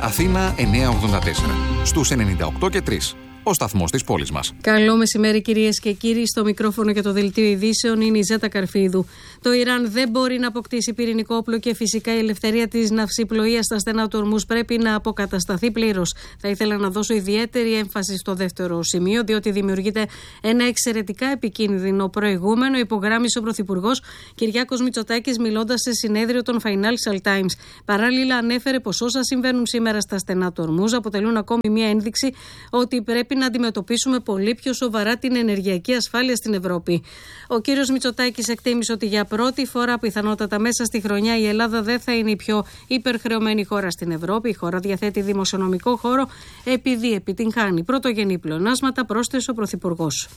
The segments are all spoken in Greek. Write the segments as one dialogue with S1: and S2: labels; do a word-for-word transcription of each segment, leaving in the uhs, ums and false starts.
S1: Αθήνα εννιακόσια ογδόντα τέσσερα. Στους ενενήντα οκτώ και τρία. Ο σταθμός της πόλης μας.
S2: Καλό μεσημέρι, κυρίες και κύριοι. Στο μικρόφωνο και το δελτίο ειδήσεων είναι η Ζέτα Καρφίδου. Το Ιράν δεν μπορεί να αποκτήσει πυρηνικό όπλο και φυσικά η ελευθερία της ναυσιπλοείας στα στενά του Ορμούζ πρέπει να αποκατασταθεί πλήρως. Θα ήθελα να δώσω ιδιαίτερη έμφαση στο δεύτερο σημείο, διότι δημιουργείται ένα εξαιρετικά επικίνδυνο προηγούμενο, υπογράμμισε ο Πρωθυπουργός Κυριάκος Μητσοτάκης μιλώντας σε συνέδριο των Financial Times. Παράλληλα, ανέφερε πως όσα συμβαίνουν σήμερα στα στενά του Ορμούζ αποτελούν ακόμη μια ένδειξη ότι πρέπει να αντιμετωπίσουμε πολύ πιο σοβαρά την ενεργειακή ασφάλεια στην Ευρώπη. Ο κύριος Μητσοτάκης εκτίμησε ότι για πρώτη φορά, πιθανότατα μέσα στη χρονιά, η Ελλάδα δεν θα είναι η πιο υπερχρεωμένη χώρα στην Ευρώπη. Η χώρα διαθέτει δημοσιονομικό χώρο επειδή επιτυγχάνει πρωτογενή πλεονάσματα, πρόσθεσε ο Πρωθυπουργός.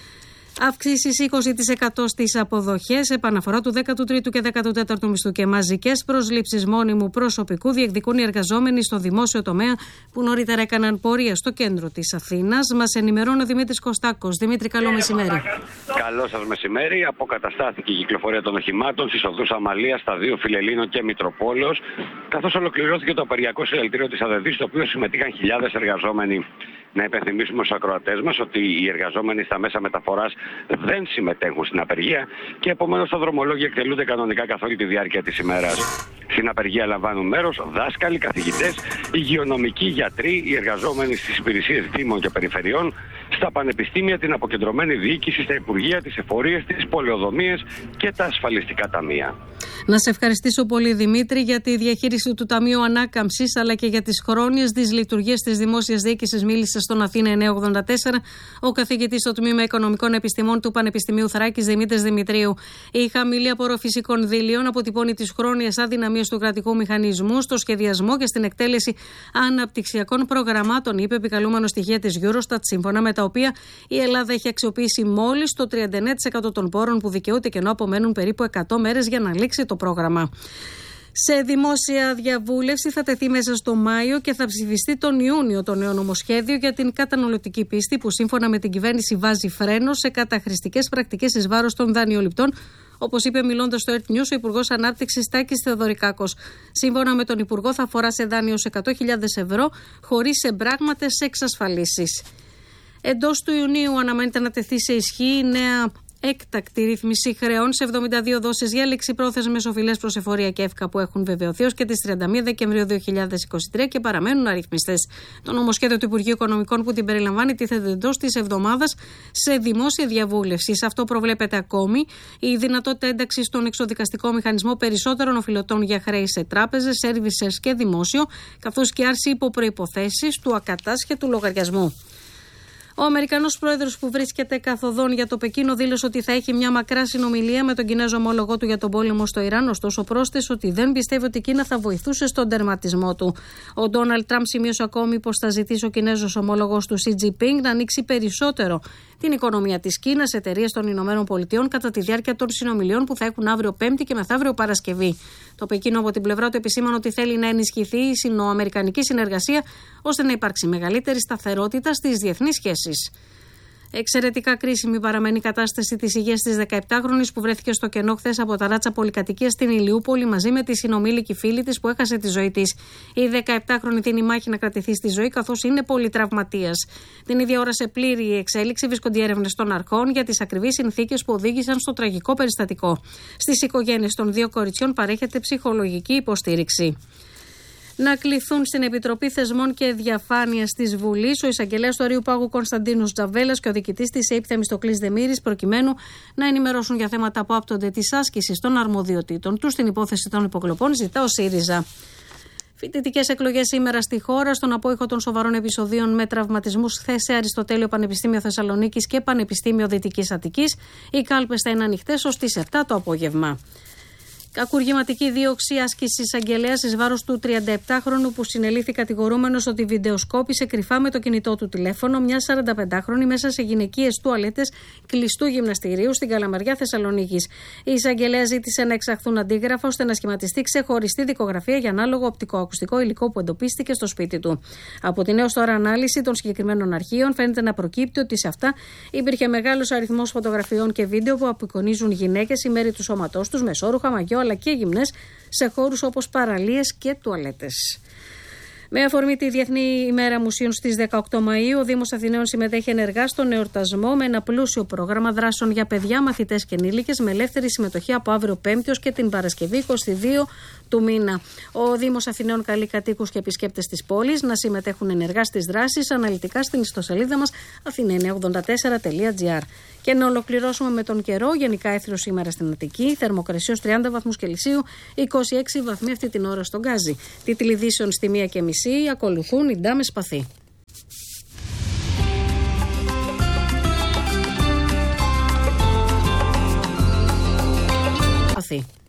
S2: Αυξήσεις είκοσι τοις εκατό στις αποδοχές, επαναφορά του δέκατου τρίτου και δέκατου τέταρτου μισθού και μαζικές προσλήψεις μόνιμου προσωπικού διεκδικούν οι εργαζόμενοι στο δημόσιο τομέα που νωρίτερα έκαναν πορεία στο κέντρο της Αθήνας. Μας ενημερώνει ο Δημήτρης Κωστάκος. Δημήτρη, καλό μεσημέρι.
S3: Καλό σας μεσημέρι. Αποκαταστάθηκε η κυκλοφορία των οχημάτων στις οδούς Αμαλίας, στα δύο Φιλελλήνων και Μητροπόλεως, καθώς ολοκληρώθηκε το απεργιακό συλλαλητήριο της ΑΔΕΔΗ, στο οποίο συμμετείχαν χιλιάδες εργαζόμενοι. Να υπενθυμίσουμε στους ακροατές μας ότι οι εργαζόμενοι στα μέσα μεταφοράς δεν συμμετέχουν στην απεργία και επομένως τα δρομολόγια εκτελούνται κανονικά καθ' όλη τη διάρκεια της ημέρας. Στην απεργία λαμβάνουν μέρος δάσκαλοι, καθηγητές, υγειονομικοί, γιατροί, οι εργαζόμενοι στις υπηρεσίες δήμων και περιφερειών, στα πανεπιστήμια, την αποκεντρωμένη διοίκηση, στα υπουργεία, τις εφορίες, τις πολεοδομίες και τα ασφαλιστικά ταμεία.
S2: Να σε ευχαριστήσω πολύ, Δημήτρη, για τη διαχείριση του Ταμείου Ανάκαμψης αλλά και για τις χρόνιες δυσλειτουργίες της δημόσιας διοίκησης. Μίλησε στον Αθήνα εννιακόσια ογδόντα τέσσερα ο καθηγητής στο Τμήμα Οικονομικών Επιστημών του Πανεπιστημίου Θράκης, Δημήτρης Δημητρίου. Η χαμηλή απορρόφηση κονδύλιων αποτυπώνει τις χρόνιες αδυναμίες του κρατικού μηχανισμού στο σχεδιασμό και στην εκτέλεση αναπτυξιακών προγραμμάτων, είπε επικαλούμενο στοιχεία της Eurostat, σύμφωνα με τα οποία η Ελλάδα έχει αξιοποιήσει μόλις το τριάντα εννέα τοις εκατό των πόρων που δικαιούται και ενώ απομένουν περίπου εκατό μέρες για να λήξει το πρόγραμμα. Σε δημόσια διαβούλευση θα τεθεί μέσα στο Μάιο και θα ψηφιστεί τον Ιούνιο το νέο νομοσχέδιο για την καταναλωτική πίστη, που σύμφωνα με την κυβέρνηση βάζει φρένο σε καταχρηστικές πρακτικές εις βάρος των δανειοληπτών, όπως είπε μιλώντας στο Earth News ο Υπουργός Ανάπτυξης Τάκης Θεοδωρικάκος. Σύμφωνα με τον Υπουργό, θα αφορά σε δάνειο σε εκατό χιλιάδες ευρώ χωρίς εμπράγματες εξασφαλίσεις. Εντός του Ιουνίου αναμένεται να τεθεί σε ισχύ η νέα έκτακτη ρύθμιση χρεών σε εβδομήντα δύο δόσεις για ληξιπρόθεσμες οφειλές προς εφορία και εύκα που έχουν βεβαιωθεί ως και τις τριάντα μία Δεκεμβρίου δύο χιλιάδες είκοσι τρία και παραμένουν αρρυθμιστές. Το νομοσχέδιο του Υπουργείου Οικονομικών που την περιλαμβάνει τίθεται εντός της εβδομάδας σε δημόσια διαβούλευση. Σε αυτό προβλέπεται ακόμη η δυνατότητα ένταξης στον εξοδικαστικό μηχανισμό περισσότερων οφειλωτών για χρέη σε τράπεζες, σέρβισες και δημόσιο, καθώς και άρση υπό προϋποθέσεις του ακατάσχετου λογαριασμού. Ο Αμερικανός πρόεδρος που βρίσκεται καθοδόν για το Πεκίνο δήλωσε ότι θα έχει μια μακρά συνομιλία με τον Κινέζο ομόλογό του για τον πόλεμο στο Ιράν, ωστόσο πρόσθεσε ότι δεν πιστεύει ότι η Κίνα θα βοηθούσε στον τερματισμό του. Ο Ντόναλντ Τραμπ σημείωσε ακόμη πως θα ζητήσει ο Κινέζος ομόλογος του Σι Τζι Πινγκ να ανοίξει περισσότερο την οικονομία της Κίνας, εταιρείες των Ηνωμένων Πολιτειών, κατά τη διάρκεια των συνομιλιών που θα έχουν αύριο Πέμπτη και μεθαύριο Παρασκευή. Το Πεκίνο από την πλευρά του επισήμανε ότι θέλει να ενισχυθεί η σινοαμερικανική συνεργασία ώστε να υπάρξει μεγαλύτερη σταθερότητα στις διεθνείς σχέσεις. Εξαιρετικά κρίσιμη παραμένει η κατάσταση της υγείας της δεκαεπτάχρονης που βρέθηκε στο κενό χθες από ταράτσα πολυκατοικίας στην Ηλιούπολη μαζί με τη συνομήλικη φίλη της που έχασε τη ζωή της. Η δεκαεπτάχρονη δίνει μάχη να κρατηθεί στη ζωή καθώς είναι πολυτραυματίας. Την ίδια ώρα, σε πλήρη εξέλιξη, βρίσκονται οι έρευνες των αρχών για τις ακριβείς συνθήκες που οδήγησαν στο τραγικό περιστατικό. Στις οικογένειες των δύο κοριτσιών παρέχεται ψυχολογική υποστήριξη. Να κληθούν στην Επιτροπή Θεσμών και Διαφάνειας της Βουλής ο εισαγγελέας του Αρείου Πάγου Κωνσταντίνος Τζαβέλας και ο διοικητής της ΕΥΠ Θεμιστοκλής Δεμήρης, προκειμένου να ενημερώσουν για θέματα που άπτονται της άσκησης των αρμοδιοτήτων του στην υπόθεση των υποκλοπών, ζητά ο ΣΥΡΙΖΑ. Φοιτητικές εκλογές σήμερα στη χώρα, στον απόϊχο των σοβαρών επεισοδίων με τραυματισμούς χθες σε Αριστοτέλειο Πανεπιστήμιο Θεσσαλονίκης και Πανεπιστήμιο Δυτικής Αττικής. Οι κάλπες θα είναι ανοιχτές ως τις επτά το απόγευμα. Κακουργηματική δίωξη άσκηση εισαγγελέα εις βάρος του τριανταεπτάχρονου που συνελήφθη κατηγορούμενος ότι βιντεοσκόπησε κρυφά με το κινητό του τηλέφωνο μια σαρανταπεντάχρονη μέσα σε γυναικείες τουαλέτες κλειστού γυμναστηρίου στην Καλαμαριά Θεσσαλονίκης. Η εισαγγελέα ζήτησε να εξαχθούν αντίγραφα ώστε να σχηματιστεί ξεχωριστή δικογραφία για ανάλογο οπτικοακουστικό υλικό που εντοπίστηκε στο σπίτι του. Από την έως τώρα ανάλυση των συγκεκριμένων αρχείων φαίνεται να προκύπτει ότι σε αυτά υπήρχε μεγάλος αριθμός φωτογραφιών και βίντεο που απεικονίζουν γυναίκες ή μέρη του σώματός τους, μεσόρουχα, μαγιό αλλά και γυμνές σε χώρους όπως παραλίες και τουαλέτες. Με αφορμή τη Διεθνή ημέρα Μουσείων στις δεκαοκτώ Μαΐου, ο Δήμος Αθηναίων συμμετέχει ενεργά στον εορτασμό με ένα πλούσιο πρόγραμμα δράσεων για παιδιά, μαθητές και ενήλικες με ελεύθερη συμμετοχή από αύριο Πέμπτη ως και την Παρασκευή εικοστή δεύτερη του μήνα. Ο Δήμος Αθηναίων καλεί κατοίκους και επισκέπτες της πόλης να συμμετέχουν ενεργά στις δράσεις αναλυτικά στην ιστοσελίδα μας αθήνα εννιακόσια ογδόντα τέσσερα τελεία τζι άρ. Και να ολοκληρώσουμε με τον καιρό. Γενικά έθριο σήμερα στην Αττική, θερμοκρασία τριάντα βαθμούς Κελσίου, είκοσι έξι βαθμοί αυτή την ώρα στον Γκάζι. Τίτλοι ειδήσεων στη μία και μισή, ακολουθούν η Ντάμε Σπαθή. Σπαθή.